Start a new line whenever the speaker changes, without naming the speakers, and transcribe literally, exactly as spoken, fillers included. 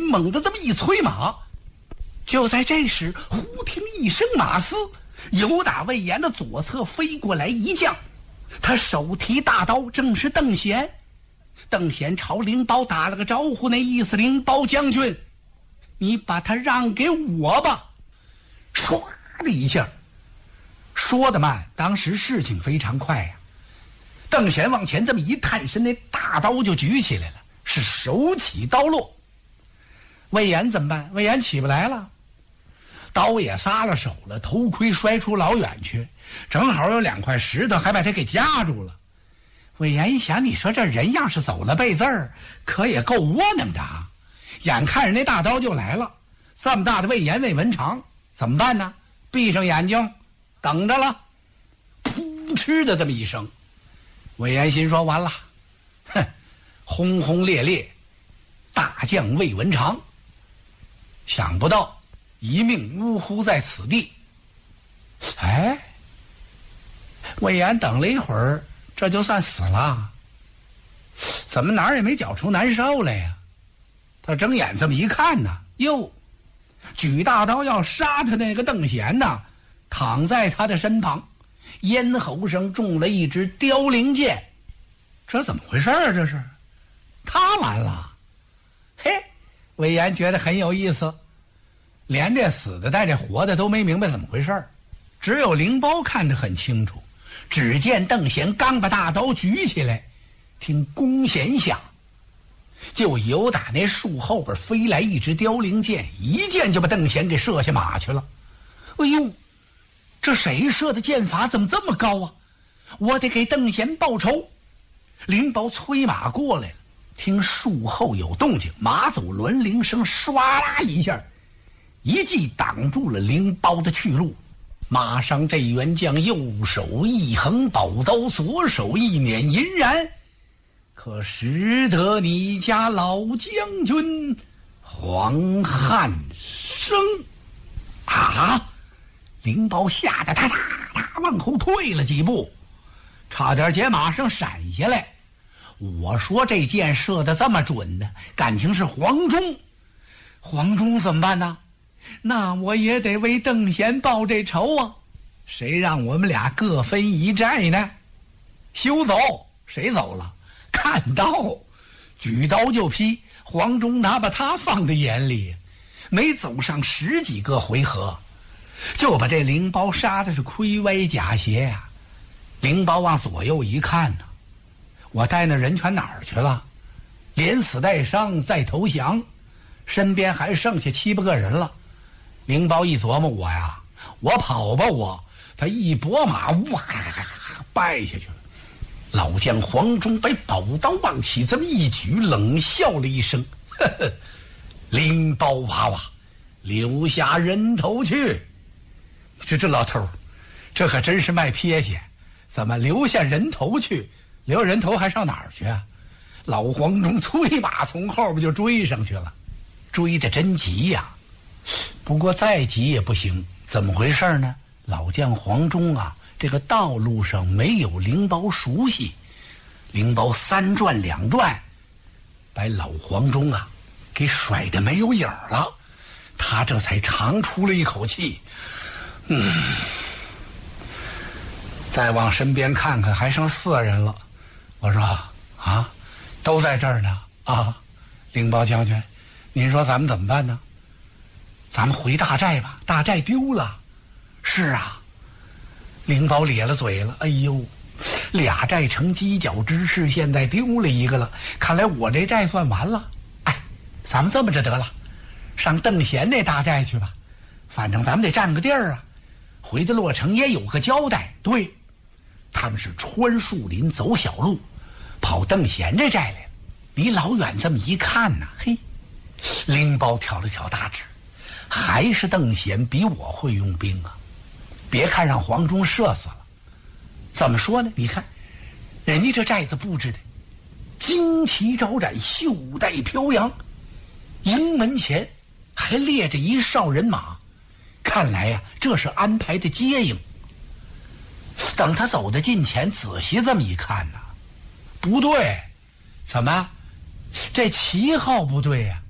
猛地这么一催马。就在这时，忽听一声马嘶，由打魏延的左侧飞过来一将，他手提大刀，正是邓贤。邓贤朝灵包打了个招呼，那意思，灵包将军，你把他让给我吧。唰的一下，说得慢，当时事情非常快呀、啊。邓贤往前这么一探身，那大刀就举起来了，是手起刀落。魏延怎么办？魏延起不来了，刀也撒了手了，头盔摔出老远去，正好有两块石头还把他给夹住了。魏延一想，你说这人要是走了背字儿，可也够窝囊的啊！眼看着那大刀就来了，这么大的魏延魏文长怎么办呢？闭上眼睛等着了。噗嗤的这么一声，魏延心说完了，哼，轰轰烈烈大将魏文长，想不到一命呜呼在此地。哎，魏延等了一会儿，这就算死了，怎么哪儿也没觉出难受来呀？他睁眼这么一看呢，哟，举大刀要杀他那个邓贤呢，躺在他的身旁，咽喉上中了一支凋零箭。这怎么回事啊？这是他完了。嘿，魏延觉得很有意思，连这死的带这活的都没明白怎么回事，只有灵包看得很清楚。只见邓贤刚把大刀举起来，听弓弦响，就由打那树后边飞来一支凋零箭，一箭就把邓贤给射下马去了。哎呦，这谁射的箭法怎么这么高啊？我得给邓贤报仇。灵包催马过来了，听树后有动静，马走轮铃声，唰啦一下，一记挡住了灵包的去路。马上这员将右手一横宝刀，左手一捻银髯，可识得你家老将军黄汉升啊！灵包吓得他他他往后退了几步，差点解马上闪下来。我说这箭射得这么准呢，感情是黄忠。黄忠怎么办呢？那我也得为邓贤报这仇啊！谁让我们俩各分一寨呢？休走！谁走了？看刀，举刀就劈。黄忠哪把他放在眼里？没走上十几个回合，就把这灵包杀的是盔歪甲斜呀、啊！灵包往左右一看呢，我带那人全哪儿去了？连死带伤再投降，身边还剩下七八个人了。灵包一琢磨，我呀，我跑吧我，他一拨马，哇，败下去了。老将黄忠把宝刀往起这么一举，冷笑了一声，呵呵，灵包娃娃，留下人头去。这这老头，这可真是卖撇下，怎么留下人头去？留人头还上哪儿去啊？老黄忠催马从后边就追上去了，追得真急呀、啊！不过再急也不行，怎么回事呢？老将黄忠啊，这个道路上没有灵包熟悉，灵包三转两转，把老黄忠啊给甩得没有影了。他这才长出了一口气，嗯，再往身边看看，还剩四人了。我说啊，都在这儿呢啊，灵包将军，您说咱们怎么办呢？咱们回大寨吧，大寨丢了。是啊，灵包咧了嘴了，哎呦，俩寨成犄角之势，现在丢了一个了，看来我这寨算完了。哎，咱们这么着得了，上邓贤那大寨去吧，反正咱们得占个地儿啊，回到洛城也有个交代。对，他们是穿树林走小路，跑邓贤这寨来了。离老远这么一看呢，嘿，灵包挑了挑大指，还是邓贤比我会用兵啊！别看让黄忠射死了，怎么说呢？你看，人家这寨子布置的旌旗招展，袖带飘扬，营门前还列着一哨人马，看来呀、啊，这是安排的接应。等他走到近前，仔细这么一看呢，不对，怎么？这旗号不对呀、啊？